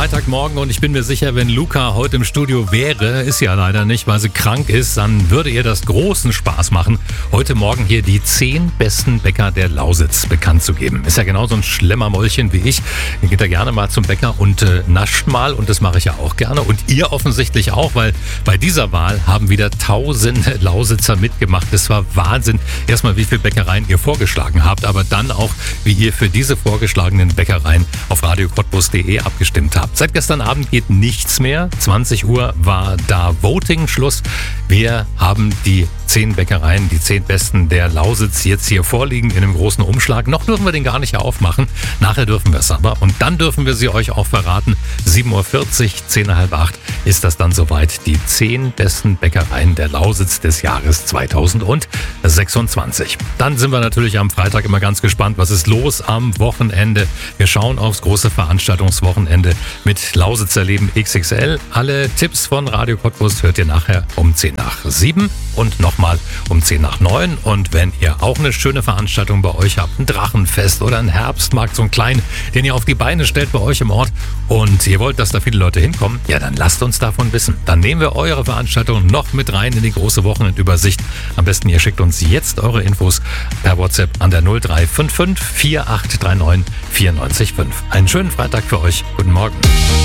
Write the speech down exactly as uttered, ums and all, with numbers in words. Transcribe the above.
Freitagmorgen und ich bin mir sicher, wenn Luca heute im Studio wäre, ist ja leider nicht, weil sie krank ist, dann würde ihr das großen Spaß machen, heute Morgen hier die zehn besten Bäcker der Lausitz bekannt zu geben. Ist ja genauso ein Schlemmermäulchen wie ich. Ihr geht da gerne mal zum Bäcker und äh, nascht mal und das mache ich ja auch gerne und ihr offensichtlich auch, weil bei dieser Wahl haben wieder tausende Lausitzer mitgemacht. Das war Wahnsinn. Erstmal, wie viele Bäckereien ihr vorgeschlagen habt, aber dann auch, wie ihr für diese vorgeschlagenen Bäckereien auf radio cottbus punkt de abgestimmt habt. Seit gestern Abend geht nichts mehr. zwanzig Uhr war da Voting-Schluss. Wir haben die zehn Bäckereien, die zehn besten der Lausitz jetzt hier vorliegen in einem großen Umschlag. Noch dürfen wir den gar nicht aufmachen. Nachher dürfen wir es aber. Und dann dürfen wir sie euch auch verraten. sieben Uhr vierzig, zehn Uhr halb acht ist das dann soweit. Die zehn besten Bäckereien der Lausitz des Jahres zweitausendsechsundzwanzig. Dann sind wir natürlich am Freitag immer ganz gespannt, was ist los am Wochenende. Wir schauen aufs große Veranstaltungswochenende mit Lausitzer Leben X X L. Alle Tipps von Radio Cottbus hört ihr nachher um zehn nach sieben und nochmal um zehn nach neun. Und wenn ihr auch eine schöne Veranstaltung bei euch habt, ein Drachenfest oder ein Herbstmarkt, so ein kleinen, den ihr auf die Beine stellt bei euch im Ort und ihr wollt, dass da viele Leute hinkommen, ja, dann lasst uns davon wissen. Dann nehmen wir eure Veranstaltung noch mit rein in die große Wochenendübersicht. Am besten ihr schickt uns jetzt eure Infos per WhatsApp an der null drei fünf fünf vier acht drei neun vier neun fünf. Einen schönen Freitag für euch. Guten Morgen.